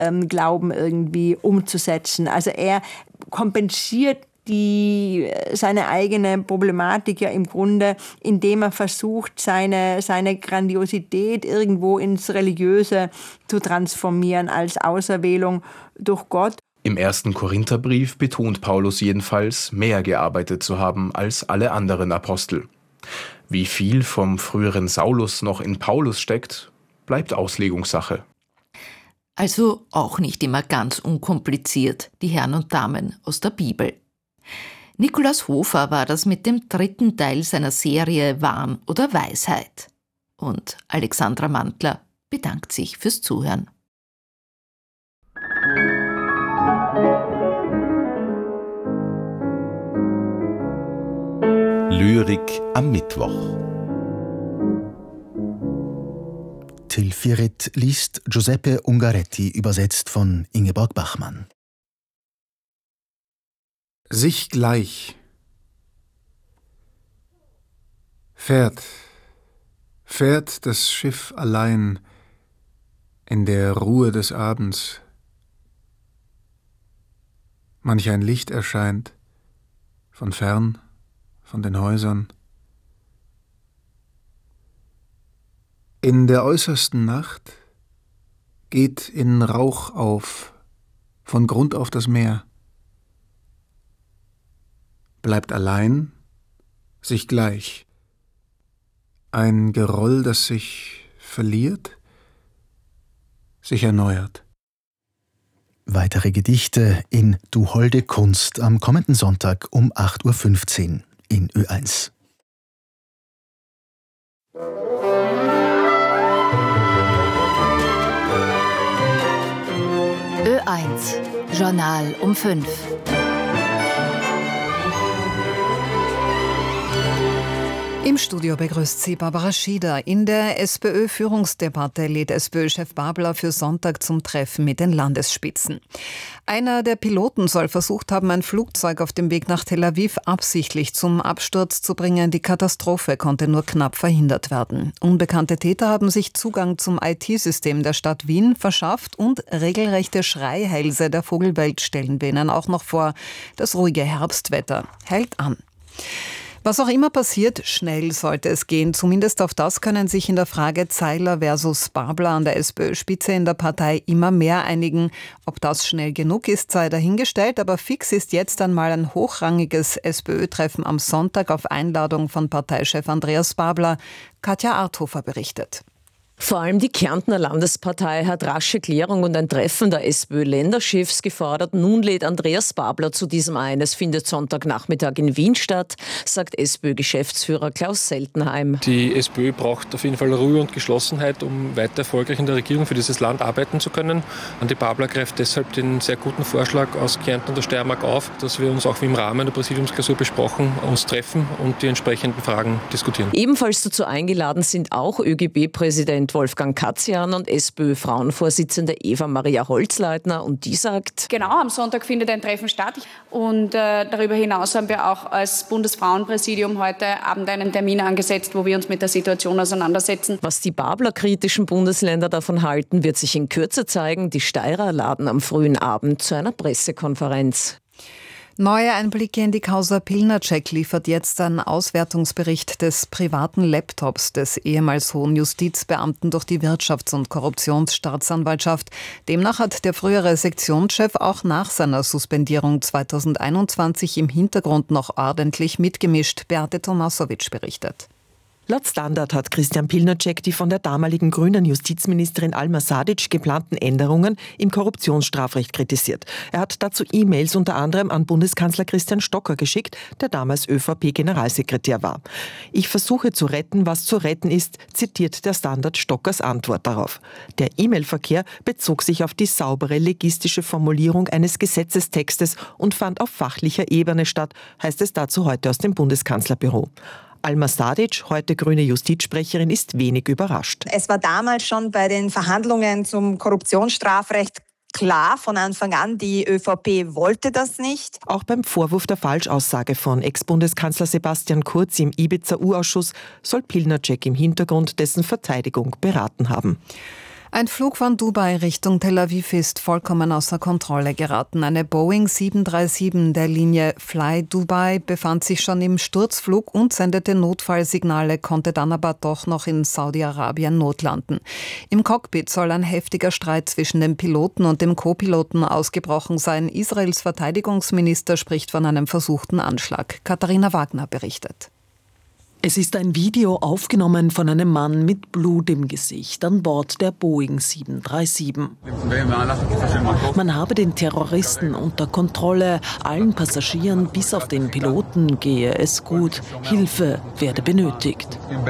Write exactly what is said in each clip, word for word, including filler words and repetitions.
ähm, glauben, irgendwie umzusetzen. Also er kompensiert die, seine eigene Problematik ja im Grunde, indem er versucht, seine, seine Grandiosität irgendwo ins Religiöse zu transformieren als Auserwählung durch Gott. Im ersten Korintherbrief betont Paulus jedenfalls, mehr gearbeitet zu haben als alle anderen Apostel. Wie viel vom früheren Saulus noch in Paulus steckt, bleibt Auslegungssache. Also auch nicht immer ganz unkompliziert, die Herren und Damen aus der Bibel. Nikolaus Hofer war das mit dem dritten Teil seiner Serie Wahn oder Weisheit. Und Alexandra Mantler bedankt sich fürs Zuhören. Lyrik am Mittwoch. Till Firet liest Giuseppe Ungaretti, übersetzt von Ingeborg Bachmann. Sich gleich. Fährt, fährt das Schiff allein in der Ruhe des Abends. Manch ein Licht erscheint, von fern, von den Häusern. In der äußersten Nacht geht in Rauch auf, von Grund auf das Meer. Bleibt allein, sich gleich. Ein Geroll, das sich verliert, sich erneuert. Weitere Gedichte in Du holde Kunst am kommenden Sonntag um acht Uhr fünfzehn in Ö eins. Ö eins, Journal um fünf. Im Studio begrüßt sie Barbara Schieder. In der SPÖ-Führungsdebatte lädt SPÖ-Chef Babler für Sonntag zum Treffen mit den Landesspitzen. Einer der Piloten soll versucht haben, ein Flugzeug auf dem Weg nach Tel Aviv absichtlich zum Absturz zu bringen. Die Katastrophe konnte nur knapp verhindert werden. Unbekannte Täter haben sich Zugang zum I T-System der Stadt Wien verschafft und regelrechte Schreihälse der Vogelwelt stellen wir ihnen auch noch vor. Das ruhige Herbstwetter hält an. Was auch immer passiert, schnell sollte es gehen. Zumindest auf das können sich in der Frage Zeiler versus Babler an der SPÖ-Spitze in der Partei immer mehr einigen. Ob das schnell genug ist, sei dahingestellt. Aber fix ist jetzt einmal ein hochrangiges SPÖ-Treffen am Sonntag auf Einladung von Parteichef Andreas Babler. Katja Arthofer berichtet. Vor allem die Kärntner Landespartei hat rasche Klärung und ein Treffen der SPÖ-Länderchefs gefordert. Nun lädt Andreas Babler zu diesem ein. Es findet Sonntagnachmittag in Wien statt, sagt SPÖ-Geschäftsführer Klaus Seltenheim. Die SPÖ braucht auf jeden Fall Ruhe und Geschlossenheit, um weiter erfolgreich in der Regierung für dieses Land arbeiten zu können. Andi Babler greift deshalb den sehr guten Vorschlag aus Kärnten und der Steiermark auf, dass wir uns auch wie im Rahmen der Präsidiumsklausur besprochen, uns treffen und die entsprechenden Fragen diskutieren. Ebenfalls dazu eingeladen sind auch ÖGB-Präsident Wolfgang Katzian und SPÖ-Frauenvorsitzende Eva-Maria Holzleitner. Und die sagt: Genau, am Sonntag findet ein Treffen statt. Und äh, darüber hinaus haben wir auch als Bundesfrauenpräsidium heute Abend einen Termin angesetzt, wo wir uns mit der Situation auseinandersetzen. Was die Babler-kritischen Bundesländer davon halten, wird sich in Kürze zeigen. Die Steirer laden am frühen Abend zu einer Pressekonferenz. Neue Einblicke in die Causa Pilnacek liefert jetzt ein Auswertungsbericht des privaten Laptops des ehemals hohen Justizbeamten durch die Wirtschafts- und Korruptionsstaatsanwaltschaft. Demnach hat der frühere Sektionschef auch nach seiner Suspendierung zweitausendeinundzwanzig im Hintergrund noch ordentlich mitgemischt. Beate Tomasowitsch berichtet. Laut Standard hat Christian Pilnacek die von der damaligen grünen Justizministerin Alma Sadic geplanten Änderungen im Korruptionsstrafrecht kritisiert. Er hat dazu E-Mails unter anderem an Bundeskanzler Christian Stocker geschickt, der damals ÖVP-Generalsekretär war. Ich versuche zu retten, was zu retten ist, zitiert der Standard Stockers Antwort darauf. Der E-Mail-Verkehr bezog sich auf die saubere legistische Formulierung eines Gesetzestextes und fand auf fachlicher Ebene statt, heißt es dazu heute aus dem Bundeskanzlerbüro. Alma Sadic, heute grüne Justizsprecherin, ist wenig überrascht. Es war damals schon bei den Verhandlungen zum Korruptionsstrafrecht klar von Anfang an, die ÖVP wollte das nicht. Auch beim Vorwurf der Falschaussage von Ex-Bundeskanzler Sebastian Kurz im Ibiza-U-Ausschuss soll Pilnacek im Hintergrund dessen Verteidigung beraten haben. Ein Flug von Dubai Richtung Tel Aviv ist vollkommen außer Kontrolle geraten. Eine Boeing sieben drei sieben der Linie Fly Dubai befand sich schon im Sturzflug und sendete Notfallsignale, konnte dann aber doch noch in Saudi-Arabien notlanden. Im Cockpit soll ein heftiger Streit zwischen dem Piloten und dem Co-Piloten ausgebrochen sein. Israels Verteidigungsminister spricht von einem versuchten Anschlag. Katharina Wagner berichtet. Es ist ein Video aufgenommen von einem Mann mit Blut im Gesicht an Bord der Boeing sieben drei sieben. Man habe den Terroristen unter Kontrolle, allen Passagieren bis auf den Piloten gehe es gut, Hilfe werde benötigt.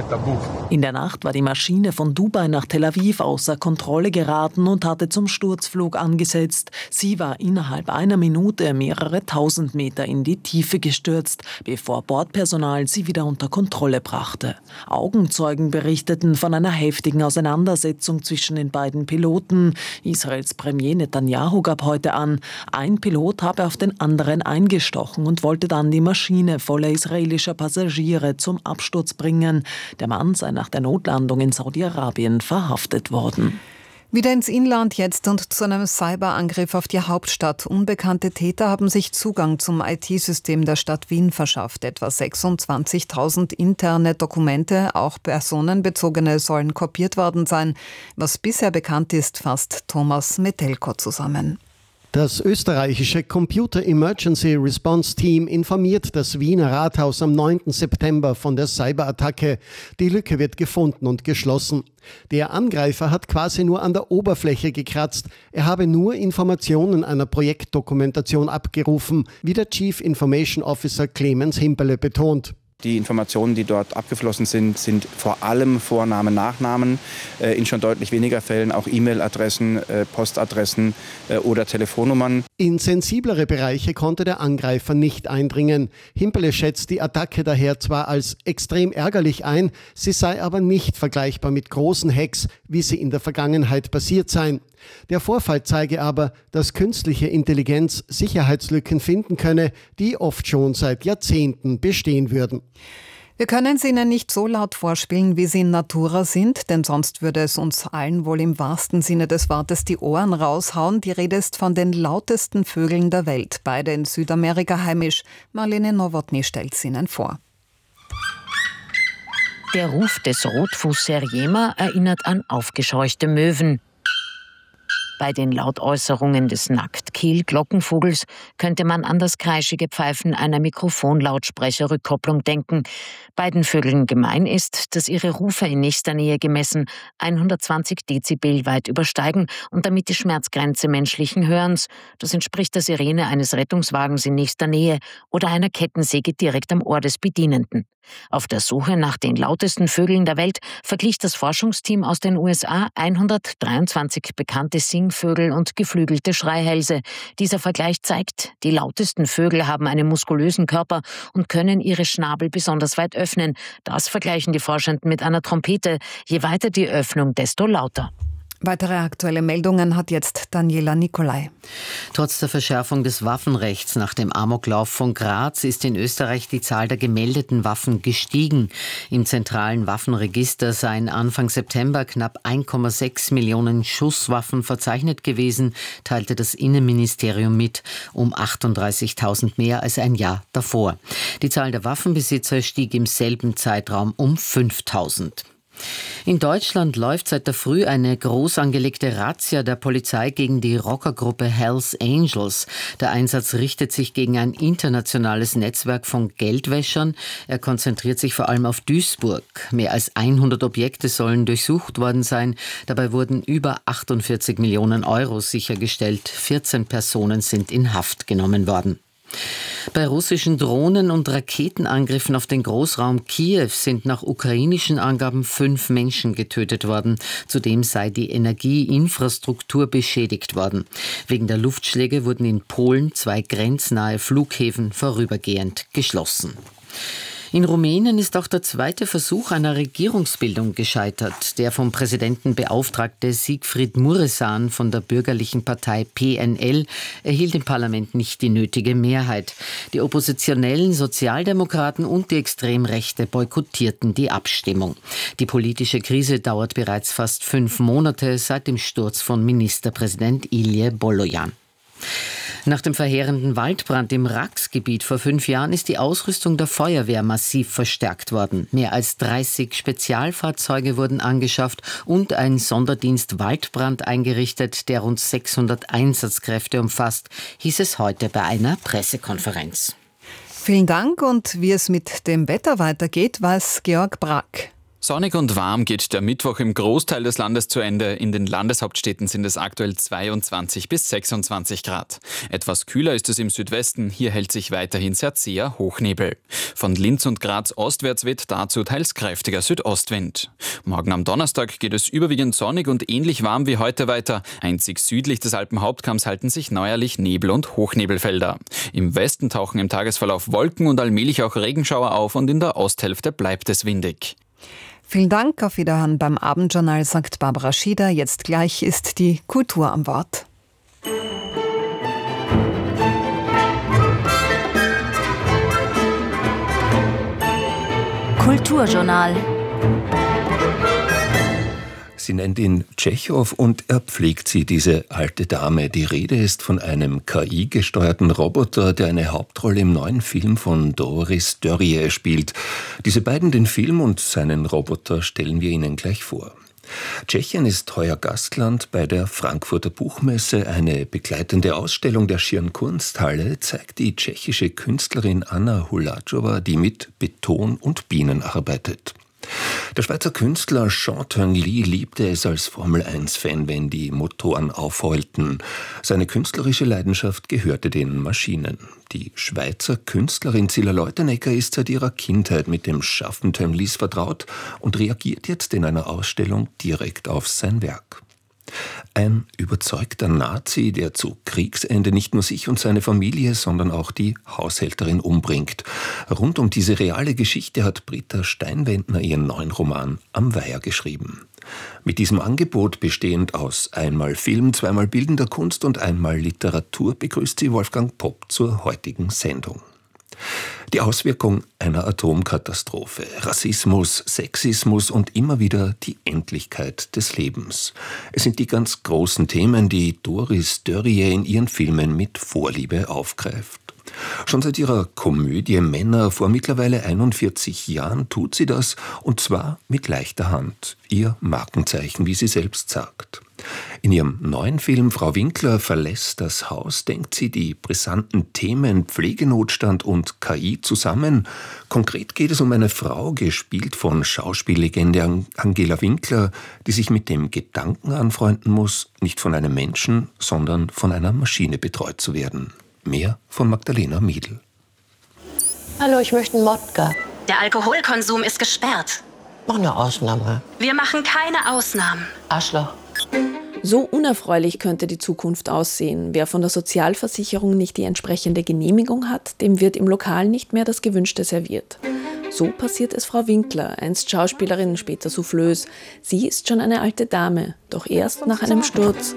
In der Nacht war die Maschine von Dubai nach Tel Aviv außer Kontrolle geraten und hatte zum Sturzflug angesetzt. Sie war innerhalb einer Minute mehrere tausend Meter in die Tiefe gestürzt, bevor Bordpersonal sie wieder unter Kontrolle brachte. Augenzeugen berichteten von einer heftigen Auseinandersetzung zwischen den beiden Piloten. Israels Premier Netanyahu gab heute an, ein Pilot habe auf den anderen eingestochen und wollte dann die Maschine voller israelischer Passagiere zum Absturz bringen. Der Mann sei nach der Notlandung in Saudi-Arabien verhaftet worden. Wieder ins Inland jetzt und zu einem Cyberangriff auf die Hauptstadt. Unbekannte Täter haben sich Zugang zum I T-System der Stadt Wien verschafft. Etwa sechsundzwanzigtausend interne Dokumente, auch personenbezogene, sollen kopiert worden sein. Was bisher bekannt ist, fasst Thomas Metelko zusammen. Das österreichische Computer Emergency Response Team informiert das Wiener Rathaus am neunten September von der Cyberattacke. Die Lücke wird gefunden und geschlossen. Der Angreifer hat quasi nur an der Oberfläche gekratzt. Er habe nur Informationen einer Projektdokumentation abgerufen, wie der Chief Information Officer Clemens Himperle betont. Die Informationen, die dort abgeflossen sind, sind vor allem Vornamen, Nachnamen, äh, in schon deutlich weniger Fällen auch E-Mail-Adressen, äh, Postadressen äh, oder Telefonnummern. In sensiblere Bereiche konnte der Angreifer nicht eindringen. Himperle schätzt die Attacke daher zwar als extrem ärgerlich ein, sie sei aber nicht vergleichbar mit großen Hacks, wie sie in der Vergangenheit passiert seien. Der Vorfall zeige aber, dass künstliche Intelligenz Sicherheitslücken finden könne, die oft schon seit Jahrzehnten bestehen würden. Wir können sie Ihnen nicht so laut vorspielen, wie sie in Natura sind, denn sonst würde es uns allen wohl im wahrsten Sinne des Wortes die Ohren raushauen. Die Rede ist von den lautesten Vögeln der Welt, beide in Südamerika heimisch. Marlene Nowotny stellt sie Ihnen vor. Der Ruf des Rotfuß-Seriema erinnert an aufgescheuchte Möwen. Bei den Lautäußerungen des Nacktkehl-Glockenvogels könnte man an das kreischige Pfeifen einer Mikrofonlautsprecherrückkopplung denken. Beiden Vögeln gemein ist, dass ihre Rufe in nächster Nähe gemessen hundertzwanzig Dezibel weit übersteigen und damit die Schmerzgrenze menschlichen Hörens. Das entspricht der Sirene eines Rettungswagens in nächster Nähe oder einer Kettensäge direkt am Ohr des Bedienenden. Auf der Suche nach den lautesten Vögeln der Welt verglich das Forschungsteam aus den U S A hundertdreiundzwanzig bekannte Singvögel und geflügelte Schreihälse. Dieser Vergleich zeigt, die lautesten Vögel haben einen muskulösen Körper und können ihre Schnabel besonders weit öffnen. Das vergleichen die Forschenden mit einer Trompete. Je weiter die Öffnung, desto lauter. Weitere aktuelle Meldungen hat jetzt Daniela Nicolai. Trotz der Verschärfung des Waffenrechts nach dem Amoklauf von Graz ist in Österreich die Zahl der gemeldeten Waffen gestiegen. Im zentralen Waffenregister seien Anfang September knapp eins Komma sechs Millionen Schusswaffen verzeichnet gewesen, teilte das Innenministerium mit, um achtunddreißigtausend mehr als ein Jahr davor. Die Zahl der Waffenbesitzer stieg im selben Zeitraum um fünftausend. In Deutschland läuft seit der Früh eine groß angelegte Razzia der Polizei gegen die Rockergruppe Hells Angels. Der Einsatz richtet sich gegen ein internationales Netzwerk von Geldwäschern. Er konzentriert sich vor allem auf Duisburg. Mehr als hundert Objekte sollen durchsucht worden sein. Dabei wurden über achtundvierzig Millionen Euro sichergestellt. vierzehn Personen sind in Haft genommen worden. Bei russischen Drohnen- und Raketenangriffen auf den Großraum Kiew sind nach ukrainischen Angaben fünf Menschen getötet worden. Zudem sei die Energieinfrastruktur beschädigt worden. Wegen der Luftschläge wurden in Polen zwei grenznahe Flughäfen vorübergehend geschlossen. In Rumänien ist auch der zweite Versuch einer Regierungsbildung gescheitert. Der vom Präsidenten beauftragte Siegfried Mureșan von der bürgerlichen Partei P N L erhielt im Parlament nicht die nötige Mehrheit. Die oppositionellen Sozialdemokraten und die Extremrechte boykottierten die Abstimmung. Die politische Krise dauert bereits fast fünf Monate seit dem Sturz von Ministerpräsident Ilie Bolojan. Nach dem verheerenden Waldbrand im Rax-Gebiet vor fünf Jahren ist die Ausrüstung der Feuerwehr massiv verstärkt worden. Mehr als dreißig Spezialfahrzeuge wurden angeschafft und ein Sonderdienst Waldbrand eingerichtet, der rund sechshundert Einsatzkräfte umfasst, hieß es heute bei einer Pressekonferenz. Vielen Dank, und wie es mit dem Wetter weitergeht, weiß Georg Brack. Sonnig und warm geht der Mittwoch im Großteil des Landes zu Ende. In den Landeshauptstädten sind es aktuell zweiundzwanzig bis sechsundzwanzig Grad. Etwas kühler ist es im Südwesten. Hier hält sich weiterhin sehr zäher Hochnebel. Von Linz und Graz ostwärts weht dazu teils kräftiger Südostwind. Morgen am Donnerstag geht es überwiegend sonnig und ähnlich warm wie heute weiter. Einzig südlich des Alpenhauptkamms halten sich neuerlich Nebel- und Hochnebelfelder. Im Westen tauchen im Tagesverlauf Wolken und allmählich auch Regenschauer auf und in der Osthälfte bleibt es windig. Vielen Dank, auf Wiederhören beim Abendjournal, sagt Barbara Schieder. Jetzt gleich ist die Kultur am Wort. Kulturjournal. Sie nennt ihn Tschechow und er pflegt sie, diese alte Dame. Die Rede ist von einem K I-gesteuerten Roboter, der eine Hauptrolle im neuen Film von Doris Dörrie spielt. Diese beiden, den Film und seinen Roboter, stellen wir Ihnen gleich vor. Tschechien ist heuer Gastland bei der Frankfurter Buchmesse. Eine begleitende Ausstellung der Schieren Kunsthalle zeigt die tschechische Künstlerin Anna Huláčová, die mit Beton und Bienen arbeitet. Der Schweizer Künstler Jean Tinguely liebte es als Formel eins Fan, wenn die Motoren aufheulten. Seine künstlerische Leidenschaft gehörte den Maschinen. Die Schweizer Künstlerin Zilla Leutenegger ist seit ihrer Kindheit mit dem Schaffen Tinguelys vertraut und reagiert jetzt in einer Ausstellung direkt auf sein Werk. Ein überzeugter Nazi, der zu Kriegsende nicht nur sich und seine Familie, sondern auch die Haushälterin umbringt. Rund um diese reale Geschichte hat Britta Steinwendner ihren neuen Roman Am Weiher geschrieben. Mit diesem Angebot, bestehend aus einmal Film, zweimal bildender Kunst und einmal Literatur, begrüßt sie Wolfgang Popp zur heutigen Sendung. Die Auswirkung einer Atomkatastrophe, Rassismus, Sexismus und immer wieder die Endlichkeit des Lebens. Es sind die ganz großen Themen, die Doris Dörrie in ihren Filmen mit Vorliebe aufgreift. Schon seit ihrer Komödie Männer vor mittlerweile einundvierzig Jahren tut sie das, und zwar mit leichter Hand. Ihr Markenzeichen, wie sie selbst sagt. In ihrem neuen Film Frau Winkler verlässt das Haus denkt sie die brisanten Themen Pflegenotstand und K I zusammen. Konkret geht es um eine Frau, gespielt von Schauspiellegende Angela Winkler, die sich mit dem Gedanken anfreunden muss, nicht von einem Menschen, sondern von einer Maschine betreut zu werden. Mehr von Magdalena Miedl. Hallo, ich möchte einen Wodka. Der Alkoholkonsum ist gesperrt. Mach eine Ausnahme. Wir machen keine Ausnahmen. Arschloch. So unerfreulich könnte die Zukunft aussehen. Wer von der Sozialversicherung nicht die entsprechende Genehmigung hat, dem wird im Lokal nicht mehr das Gewünschte serviert. So passiert es Frau Winkler, einst Schauspielerin, später Soufflöse. Sie ist schon eine alte Dame, doch erst nach einem Sturz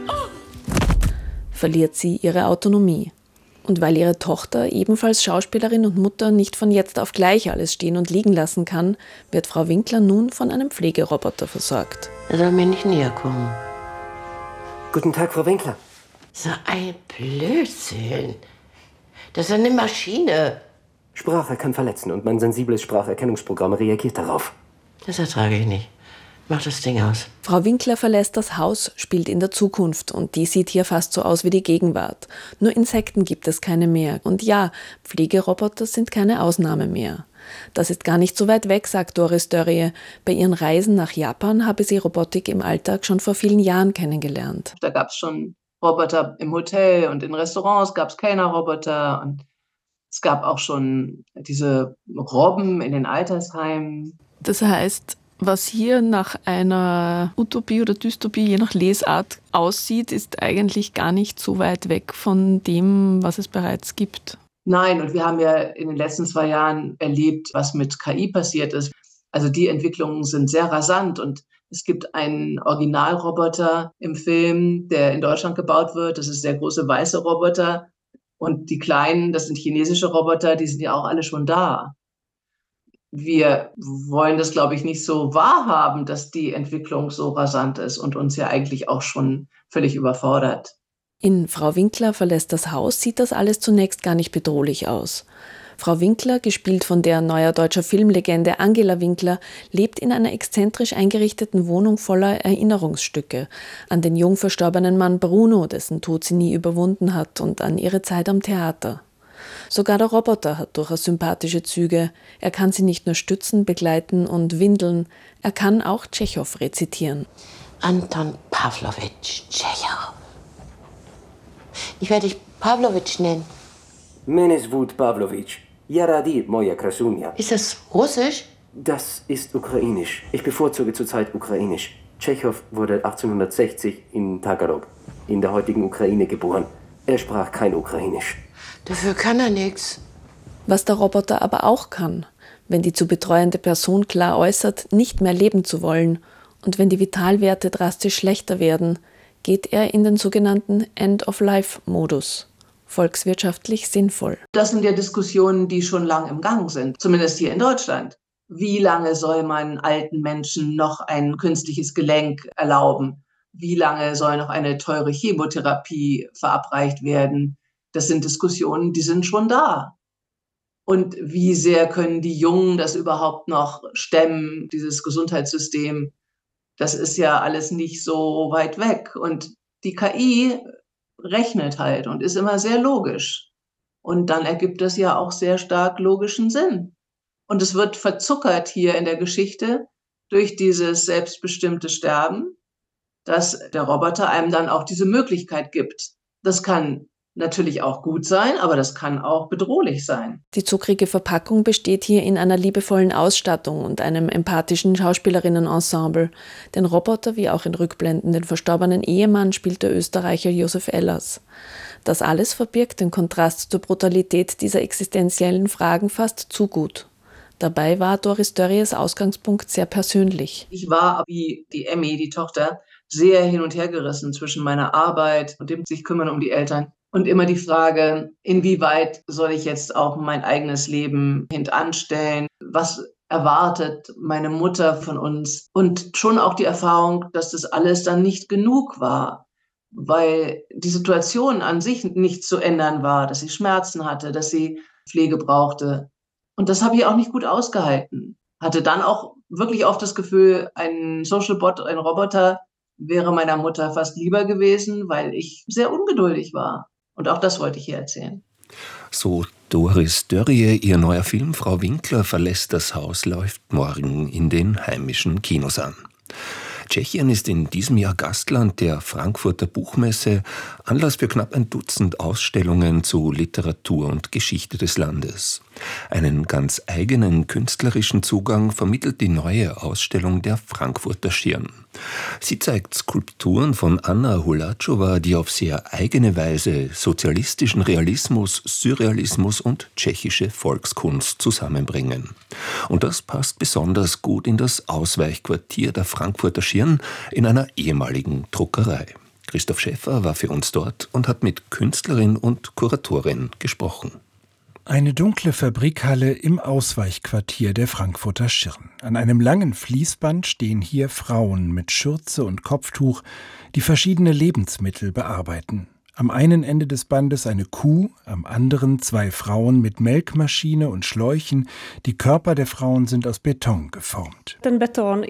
verliert sie ihre Autonomie. Und weil ihre Tochter, ebenfalls Schauspielerin und Mutter, nicht von jetzt auf gleich alles stehen und liegen lassen kann, wird Frau Winkler nun von einem Pflegeroboter versorgt. Er soll mir nicht näher kommen. Guten Tag, Frau Winkler. So ein Blödsinn. Das ist eine Maschine. Sprache kann verletzen und mein sensibles Spracherkennungsprogramm reagiert darauf. Das ertrage ich nicht. Mach das Ding aus. Frau Winkler verlässt das Haus, spielt in der Zukunft und die sieht hier fast so aus wie die Gegenwart. Nur Insekten gibt es keine mehr. Und ja, Pflegeroboter sind keine Ausnahme mehr. Das ist gar nicht so weit weg, sagt Doris Dörrie. Bei ihren Reisen nach Japan habe sie Robotik im Alltag schon vor vielen Jahren kennengelernt. Da gab es schon Roboter im Hotel und in Restaurants gab es Kellnerroboter und es gab auch schon diese Robben in den Altersheimen. Das heißt, was hier nach einer Utopie oder Dystopie, je nach Lesart, aussieht, ist eigentlich gar nicht so weit weg von dem, was es bereits gibt. Nein, und wir haben ja in den letzten zwei Jahren erlebt, was mit K I passiert ist. Also die Entwicklungen sind sehr rasant und es gibt einen Originalroboter im Film, der in Deutschland gebaut wird. Das ist der große weiße Roboter. Und die kleinen, das sind chinesische Roboter, die sind ja auch alle schon da. Wir wollen das, glaube ich, nicht so wahrhaben, dass die Entwicklung so rasant ist und uns ja eigentlich auch schon völlig überfordert. In Frau Winkler verlässt das Haus sieht das alles zunächst gar nicht bedrohlich aus. Frau Winkler, gespielt von der neuer deutscher Filmlegende Angela Winkler, lebt in einer exzentrisch eingerichteten Wohnung voller Erinnerungsstücke an den jung verstorbenen Mann Bruno, dessen Tod sie nie überwunden hat, und an ihre Zeit am Theater. Sogar der Roboter hat durchaus sympathische Züge. Er kann sie nicht nur stützen, begleiten und windeln, er kann auch Tschechow rezitieren. Anton Pawlowitsch Tschechow. Ich werde dich Pawlowitsch nennen. Mene zvut Pawlowitsch. Ja radi, moja krasunia. Ist das Russisch? Das ist ukrainisch. Ich bevorzuge zurzeit ukrainisch. Tschechow wurde achtzehnhundertsechzig in Tagarog, in der heutigen Ukraine, geboren. Er sprach kein Ukrainisch. Dafür kann er nichts. Was der Roboter aber auch kann, wenn die zu betreuende Person klar äußert, nicht mehr leben zu wollen und wenn die Vitalwerte drastisch schlechter werden, geht er in den sogenannten End-of-Life-Modus. Volkswirtschaftlich sinnvoll. Das sind ja Diskussionen, die schon lang im Gang sind, zumindest hier in Deutschland. Wie lange soll man alten Menschen noch ein künstliches Gelenk erlauben? Wie lange soll noch eine teure Chemotherapie verabreicht werden? Das sind Diskussionen, die sind schon da. Und wie sehr können die Jungen das überhaupt noch stemmen, dieses Gesundheitssystem? Das ist ja alles nicht so weit weg. Und die K I rechnet halt und ist immer sehr logisch. Und dann ergibt das ja auch sehr stark logischen Sinn. Und es wird verzuckert hier in der Geschichte durch dieses selbstbestimmte Sterben, dass der Roboter einem dann auch diese Möglichkeit gibt. Das kann natürlich auch gut sein, aber das kann auch bedrohlich sein. Die zuckrige Verpackung besteht hier in einer liebevollen Ausstattung und einem empathischen Schauspielerinnenensemble. Den Roboter, wie auch in Rückblenden den verstorbenen Ehemann, spielt der Österreicher Josef Ellers. Das alles verbirgt den Kontrast zur Brutalität dieser existenziellen Fragen fast zu gut. Dabei war Doris Dörries Ausgangspunkt sehr persönlich. Ich war, wie die Emmy, die Tochter, sehr hin und her gerissen zwischen meiner Arbeit und dem sich kümmern um die Eltern. Und immer die Frage, inwieweit soll ich jetzt auch mein eigenes Leben hintanstellen? Was erwartet meine Mutter von uns? Und schon auch die Erfahrung, dass das alles dann nicht genug war, weil die Situation an sich nicht zu ändern war, dass sie Schmerzen hatte, dass sie Pflege brauchte. Und das habe ich auch nicht gut ausgehalten. Hatte dann auch wirklich oft das Gefühl, ein Social Bot, ein Roboter, wäre meiner Mutter fast lieber gewesen, weil ich sehr ungeduldig war. Und auch das wollte ich hier erzählen. So Doris Dörrie, ihr neuer Film Frau Winkler verlässt das Haus, läuft morgen in den heimischen Kinos an. Tschechien ist in diesem Jahr Gastland der Frankfurter Buchmesse, Anlass für knapp ein Dutzend Ausstellungen zu Literatur und Geschichte des Landes. Einen ganz eigenen künstlerischen Zugang vermittelt die neue Ausstellung der Frankfurter Schirn. Sie zeigt Skulpturen von Anna Holáčová, die auf sehr eigene Weise sozialistischen Realismus, Surrealismus und tschechische Volkskunst zusammenbringen. Und das passt besonders gut in das Ausweichquartier der Frankfurter Schirn in einer ehemaligen Druckerei. Christoph Schäffer war für uns dort und hat mit Künstlerin und Kuratorin gesprochen. Eine dunkle Fabrikhalle im Ausweichquartier der Frankfurter Schirn. An einem langen Fließband stehen hier Frauen mit Schürze und Kopftuch, die verschiedene Lebensmittel bearbeiten. Am einen Ende des Bandes eine Kuh, am anderen zwei Frauen mit Melkmaschine und Schläuchen. Die Körper der Frauen sind aus Beton geformt. Beton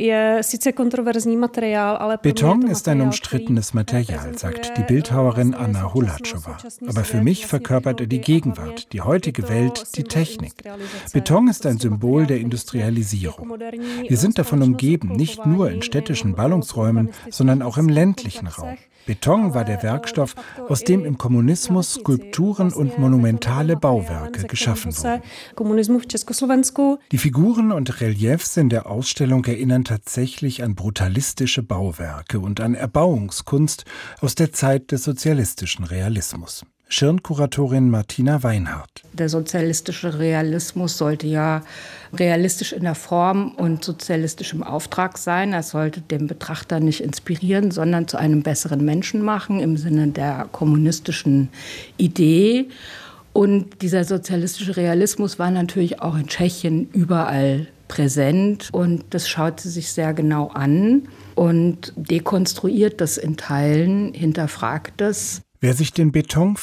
ist ein umstrittenes Material, sagt die Bildhauerin Anna Holáčová. Aber für mich verkörpert er die Gegenwart, die heutige Welt, die Technik. Beton ist ein Symbol der Industrialisierung. Wir sind davon umgeben, nicht nur in städtischen Ballungsräumen, sondern auch im ländlichen Raum. Beton war der Werkstoff, aus dem im Kommunismus Skulpturen und monumentale Bauwerke geschaffen wurden. Die Figuren und Reliefs in der Ausstellung erinnern tatsächlich an brutalistische Bauwerke und an Erbauungskunst aus der Zeit des sozialistischen Realismus. Schirnkuratorin Martina Weinhardt. Der sozialistische Realismus sollte ja realistisch in der Form und sozialistisch im Auftrag sein. Er sollte den Betrachter nicht inspirieren, sondern zu einem besseren Menschen machen im Sinne der kommunistischen Idee. Und dieser sozialistische Realismus war natürlich auch in Tschechien überall präsent. Und das schaut sie sich sehr genau an und dekonstruiert das in Teilen, hinterfragt es. Wer sich den Beton